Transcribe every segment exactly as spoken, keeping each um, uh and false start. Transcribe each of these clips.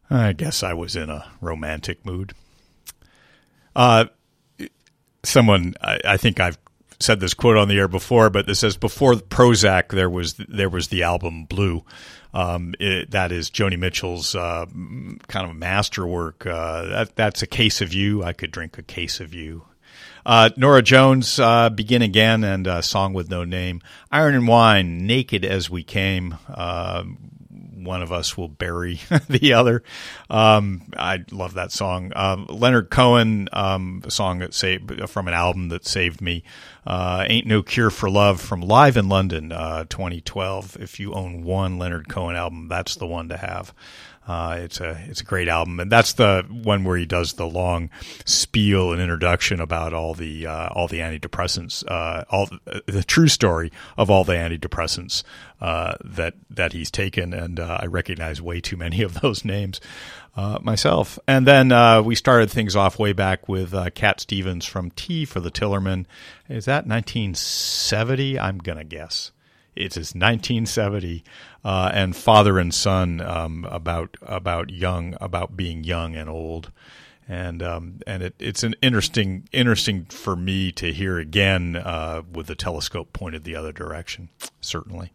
I guess I was in a romantic mood. Uh, someone, I, I think I've said this quote on the air before, but this says, before Prozac, there was there was the album Blue. Um, it, that is Joni Mitchell's uh, kind of masterwork. Uh, that, that's A Case of You. I could drink a case of you. Uh, Norah Jones, uh, Begin Again, and a Song with No Name. Iron and Wine, Naked as We Came. Uh, one of us will bury the other. Um, I love that song. Um, Leonard Cohen, um, a song that saved from an album that saved me. Uh, Ain't No Cure for Love from Live in London, uh, twenty twelve. If you own one Leonard Cohen album, that's the one to have. Uh, it's a it's a great album, and that's the one where he does the long spiel and introduction about all the uh, all the antidepressants, uh, all the, the true story of all the antidepressants uh, that that he's taken, and uh, I recognize way too many of those names uh, myself. And then uh, we started things off way back with uh, Cat Stevens from Tea for the Tillerman. Is that nineteen seventy? I'm gonna guess. It is nineteen seventy, uh, and Father and Son, um, about about young, about being young and old, and um, and it, it's an interesting interesting for me to hear again uh, with the telescope pointed the other direction. Certainly,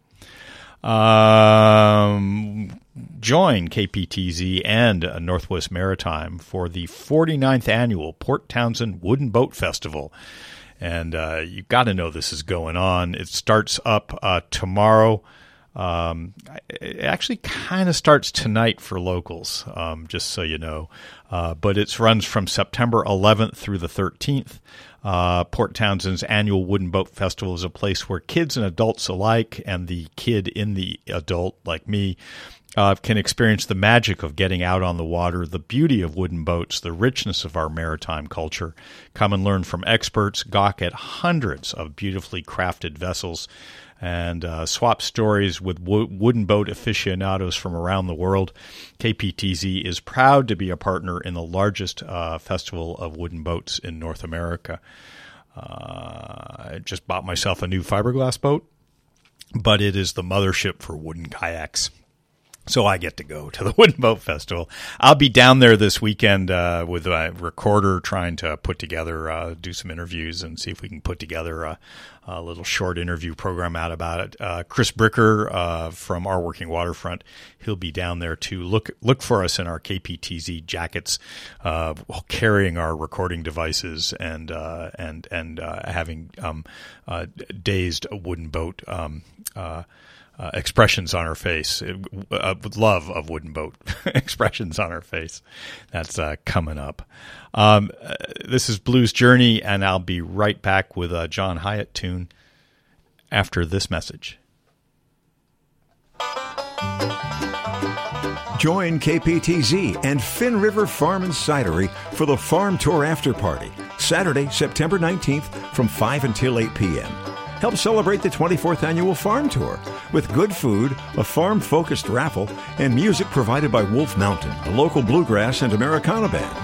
um, join K P T Z and uh, Northwest Maritime for the forty-ninth annual Port Townsend Wooden Boat Festival. And uh, you've got to know this is going on. It starts up uh, tomorrow. Um, it actually kind of starts tonight for locals, um, just so you know. Uh, but it runs from September eleventh through the thirteenth. Uh, Port Townsend's annual Wooden Boat Festival is a place where kids and adults alike, and the kid in the adult like me, Uh, can experience the magic of getting out on the water, the beauty of wooden boats, the richness of our maritime culture. Come and learn from experts, gawk at hundreds of beautifully crafted vessels, and uh, swap stories with wo- wooden boat aficionados from around the world. K P T Z is proud to be a partner in the largest uh, festival of wooden boats in North America. Uh, I just bought myself a new fiberglass boat, but it is the mothership for wooden kayaks. So I get to go to the Wooden Boat Festival. I'll be down there this weekend uh, with a recorder trying to put together, uh, do some interviews and see if we can put together a, a little short interview program out about it. Uh, Chris Bricker uh, from Our Working Waterfront, he'll be down there too. Look look for us in our K P T Z jackets, uh, while carrying our recording devices and uh, and and uh, having um, uh, dazed wooden boat um, uh Uh, expressions on her face, uh, with love of wooden boat expressions on her face. That's uh, coming up. Um, uh, this is Blues Journey, and I'll be right back with a John Hyatt tune after this message. Join K P T Z and Finn River Farm and Cidery for the Farm Tour After Party, Saturday, September nineteenth from five until eight p.m. Help celebrate the twenty-fourth Annual Farm Tour with good food, a farm-focused raffle, and music provided by Wolf Mountain, a local bluegrass and Americana band.